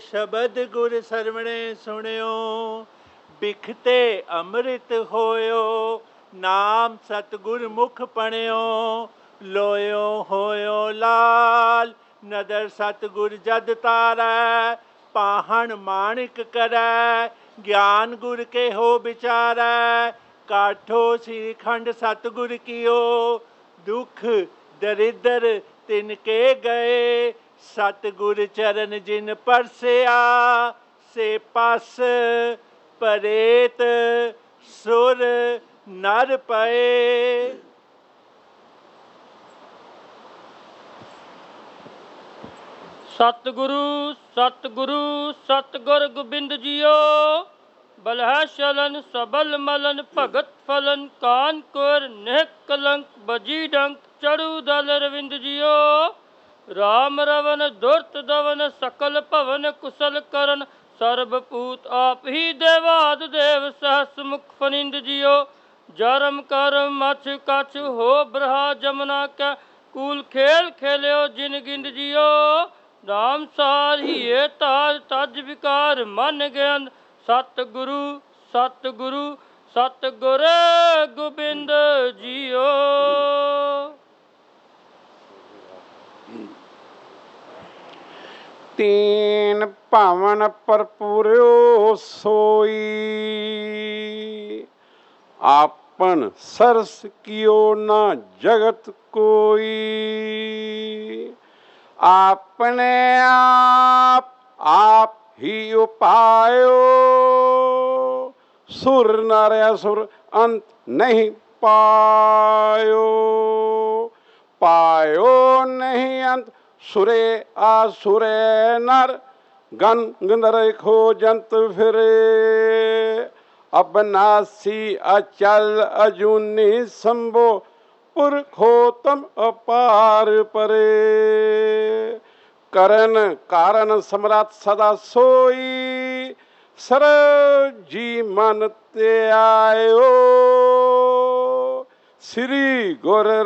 शबद गुर सरवणे सुनियो, बिखते अमृत होयो, नाम सतगुर मुख पणियो, लोयो होयो लाल, नदर सतगुर जद तारै, पाहन माणिक करै, ज्ञान गुर के हो विचारै, काठो श्रीखंड सतगुर कियो, दुख दरिद्र तिनके गए, सतगुर चरण जिन परसिया, से पस परेत सुर नर पए। सतगुरु सतगुरु सतगुर गोबिंद जियो, बलह शलन सबल मलन भगत फलन, कान कोर नेह कलंक बजी डंक, चढ़ू दल रविंद जियो, राम रवन दुर्त दवन सकल भवन कुशल करन, सर्वपूत आप ही देवाद देव सहस मुख फनिंद जियो, जरम करम मछ कछ हो ब्रहा जमुना कै, कूल खेल खेलियो जिन गिंद जियो, राम सार हिए ताज तज विकार मन ज्ञान, सतगुरु सतगुरु सतगुर गोबिंद जियो। तीन पावन परपुरो सोई, आपन सरस कियो ना जगत कोई, आपने आप ही उपायो, सुर नर असुर अंत नहीं पायो, पायो नहीं अंत सुरे आसुरे नर, गन गंधर खोजंत फिरे, अबनासी अचल अजूनी संभो, पुरखोतम अपार परे, करन कारण सम्राट सदा सोई, सर जी मन ते आयो, श्री गुर